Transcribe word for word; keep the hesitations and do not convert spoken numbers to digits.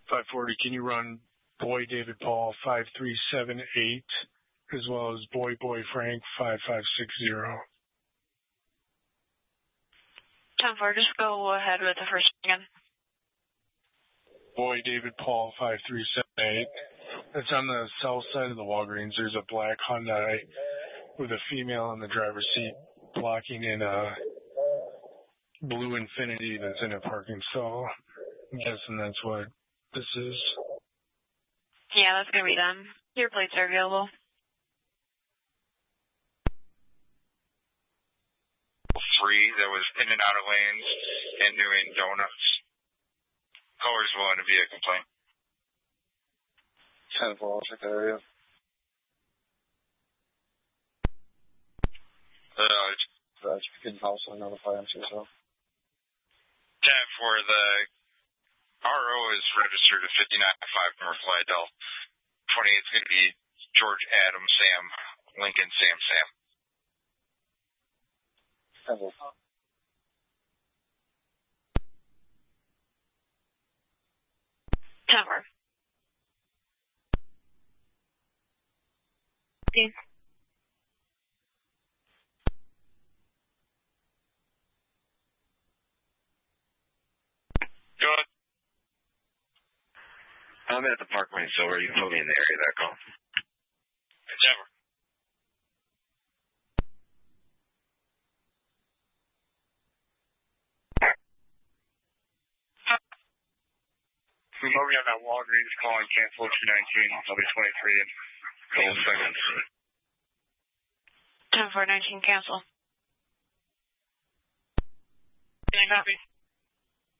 five forty, can you run Boy David Paul five three seven eight as well as Boy Boy Frank five five six zero? ten four, just go ahead with the first again. Boy David Paul five three seven eight. It's on the south side of the Walgreens. There's a black Hyundai with a female in the driver's seat blocking in a blue Infinity that's in a parking stall. I'm guessing that's what this is. Yeah, that's going to be them. Your plates are available. Free that was in and out of lanes and doing donuts. Colors willing to be a complaint. ten four, I'll check that area. Uh, Uh, chicken house, I'll notify him, so. ten four, the R O is registered at fifty-nine five North Lydell. twenty-eight is going to be George Adam Sam, Lincoln Sam Sam. ten four. ten four. Okay. Go ahead. I'm at the Parkway in Silver. You can put me in the area that call. ten four. Over on that Walgreens calling cancel two nineteen. I'll be twenty-three in a couple seconds. ten four nineteen, cancel. Can I copy?